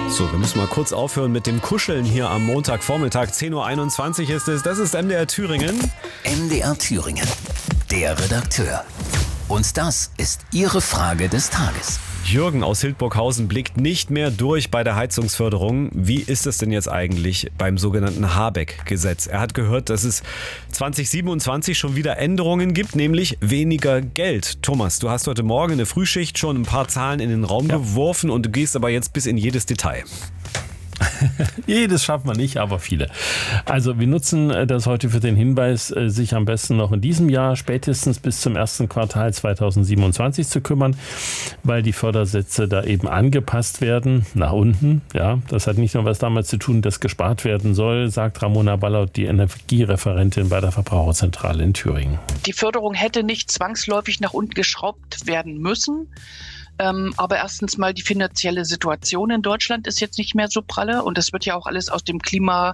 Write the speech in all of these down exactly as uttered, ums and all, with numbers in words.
So, wir müssen mal kurz aufhören mit dem Kuscheln hier am Montagvormittag. zehn Uhr einundzwanzig ist es. Das ist M D R Thüringen. M D R Thüringen, der Redakteur. Und das ist Ihre Frage des Tages. Jürgen aus Hildburghausen blickt nicht mehr durch bei der Heizungsförderung. Wie ist es denn jetzt eigentlich beim sogenannten Habeck-Gesetz? Er hat gehört, dass es zwanzig siebenundzwanzig schon wieder Änderungen gibt, nämlich weniger Geld. Thomas, du hast heute Morgen in der Frühschicht schon ein paar Zahlen in den Raum ja. geworfen und du gehst aber jetzt bis in jedes Detail. Jedes schafft man nicht, aber viele. Also wir nutzen das heute für den Hinweis, sich am besten noch in diesem Jahr spätestens bis zum ersten Quartal zweitausendsiebenundzwanzig zu kümmern, weil die Fördersätze da eben angepasst werden, nach unten. Ja, das hat nicht nur was damit zu tun, dass gespart werden soll, sagt Ramona Ballaut, die Energiereferentin bei der Verbraucherzentrale in Thüringen. Die Förderung hätte nicht zwangsläufig nach unten geschraubt werden müssen. Ähm, aber erstens mal die finanzielle Situation in Deutschland ist jetzt nicht mehr so pralle und das wird ja auch alles aus dem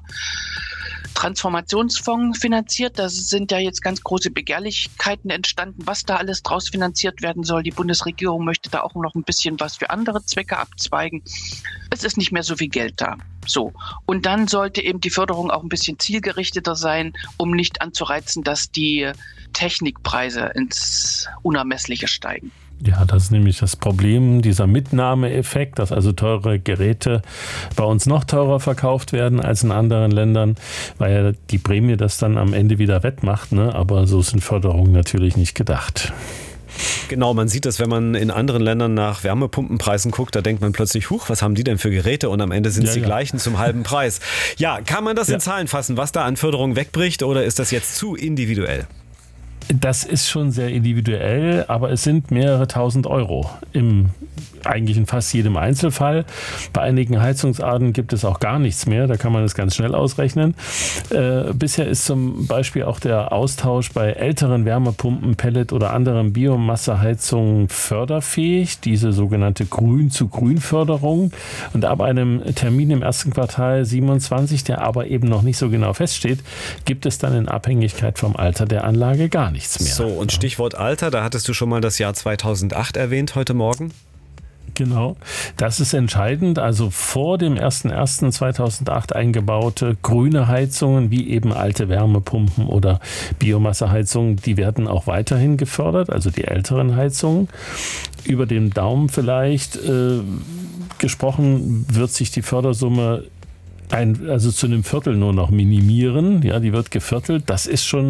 Klimatransformationsfonds finanziert. Da sind ja jetzt ganz große Begehrlichkeiten entstanden, was da alles draus finanziert werden soll. Die Bundesregierung möchte da auch noch ein bisschen was für andere Zwecke abzweigen. Es ist nicht mehr so viel Geld da. So. Und dann sollte eben die Förderung auch ein bisschen zielgerichteter sein, um nicht anzureizen, dass die Technikpreise ins Unermessliche steigen. Ja, das ist nämlich das Problem, dieser Mitnahmeeffekt, dass also teure Geräte bei uns noch teurer verkauft werden als in anderen Ländern, weil ja die Prämie das dann am Ende wieder wettmacht, ne? Aber so sind Förderungen natürlich nicht gedacht. Genau, man sieht das, wenn man in anderen Ländern nach Wärmepumpenpreisen guckt, da denkt man plötzlich, huch, was haben die denn für Geräte? Und am Ende sind es ja, die ja. gleichen zum halben Preis. Ja, kann man das ja. in Zahlen fassen, was da an Förderung wegbricht, oder ist das jetzt zu individuell? Das ist schon sehr individuell, aber es sind mehrere tausend Euro im eigentlich in fast jedem Einzelfall. Bei einigen Heizungsarten gibt es auch gar nichts mehr, da kann man das ganz schnell ausrechnen. Äh, bisher ist zum Beispiel auch der Austausch bei älteren Wärmepumpen, Pellet oder anderen Biomasseheizungen förderfähig, diese sogenannte Grün-zu-Grün-Förderung. Und ab einem Termin im ersten Quartal siebenundzwanzig, der aber eben noch nicht so genau feststeht, gibt es dann in Abhängigkeit vom Alter der Anlage gar nichts mehr. So, und Stichwort Alter, da hattest du schon mal das Jahr zweitausendacht erwähnt heute Morgen. Genau, das ist entscheidend. Also vor dem ersten ersten zweitausendacht eingebaute grüne Heizungen, wie eben alte Wärmepumpen oder Biomasseheizungen, die werden auch weiterhin gefördert, also die älteren Heizungen. Über den Daumen vielleicht äh, gesprochen wird sich die Fördersumme ein, also zu einem Viertel nur noch minimieren. Ja, die wird geviertelt. Das ist schon